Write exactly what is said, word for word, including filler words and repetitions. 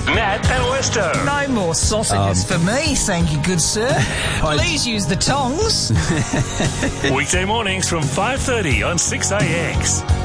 Matt and Westo. No more sausages um, for me, thank you, good sir. Please use the tongs. Weekday mornings from five thirty on six A X.